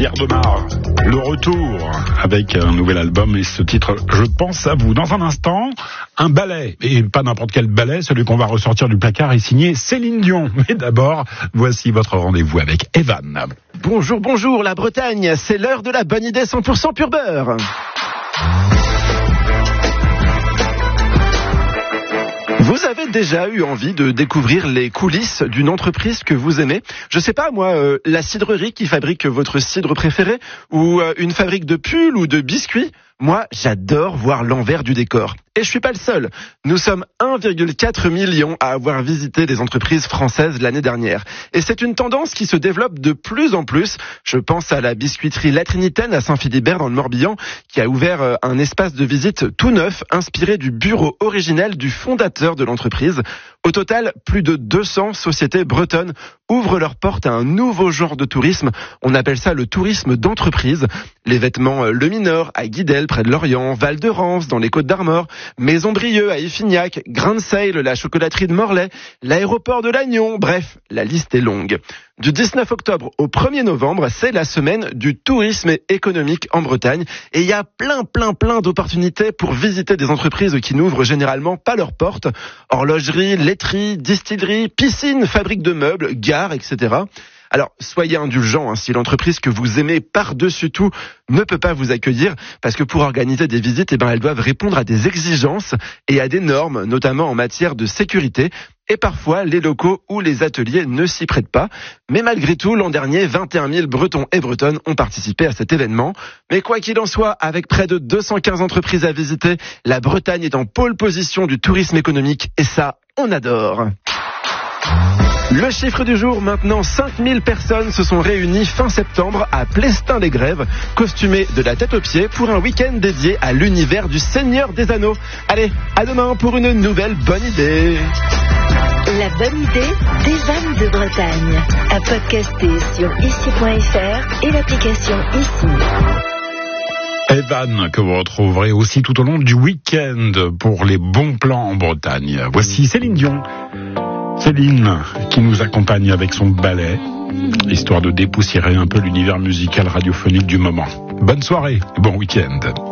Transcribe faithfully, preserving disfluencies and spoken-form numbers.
Pierre Demar, le retour avec un nouvel album et ce titre Je pense à vous. Dans un instant, un ballet, et pas n'importe quel ballet, celui qu'on va ressortir du placard est signé Céline Dion. Mais d'abord, voici votre rendez-vous avec Evan. Bonjour, bonjour la Bretagne, c'est l'heure de la bonne idée cent pour cent pur beurre. Vous avez déjà eu envie de découvrir les coulisses d'une entreprise que vous aimez? Je sais pas moi, euh, la cidrerie qui fabrique votre cidre préféré, ou euh, une fabrique de pulls ou de biscuits. Moi, j'adore voir l'envers du décor. Et je suis pas le seul. Nous sommes un virgule quatre million à avoir visité des entreprises françaises l'année dernière. Et c'est une tendance qui se développe de plus en plus. Je pense à la biscuiterie La Trinitaine à Saint-Philibert dans le Morbihan, qui a ouvert un espace de visite tout neuf, inspiré du bureau originel du fondateur de l'entreprise. Au total, plus de deux cents sociétés bretonnes ouvrent leurs portes à un nouveau genre de tourisme. On appelle ça le tourisme d'entreprise. Les vêtements Le Mineur à Guidel, près de Lorient, Val de Rance dans les Côtes d'Armor, Maison Brieux à Iffignac, Grain de Seil, la chocolaterie de Morlaix, l'aéroport de Lannion, bref, la liste est longue. Du dix-neuf octobre au premier novembre, c'est la semaine du tourisme économique en Bretagne. Et il y a plein, plein, plein d'opportunités pour visiter des entreprises qui n'ouvrent généralement pas leurs portes. Horlogerie, laiterie, distillerie, piscine, fabrique de meubles, gare, et cetera. Alors, soyez indulgents, hein, si l'entreprise que vous aimez par-dessus tout ne peut pas vous accueillir, parce que pour organiser des visites, eh ben, elles doivent répondre à des exigences et à des normes, notamment en matière de sécurité. Et parfois, les locaux ou les ateliers ne s'y prêtent pas. Mais malgré tout, l'an dernier, vingt et un mille Bretons et Bretonnes ont participé à cet événement. Mais quoi qu'il en soit, avec près de deux cent quinze entreprises à visiter, la Bretagne est en pôle position du tourisme économique. Et ça, on adore. Le chiffre du jour, maintenant, cinq mille personnes se sont réunies fin septembre à Plestin-les-Grèves, costumées de la tête aux pieds pour un week-end dédié à l'univers du Seigneur des Anneaux. Allez, à demain pour une nouvelle bonne idée. La bonne idée d'Evan de Bretagne, à podcaster sur ici point f r et l'application Ici. Evan, que vous retrouverez aussi tout au long du week-end pour les bons plans en Bretagne. Voici Céline Dion. Céline, qui nous accompagne avec son ballet, histoire de dépoussiérer un peu l'univers musical radiophonique du moment. Bonne soirée, bon week-end.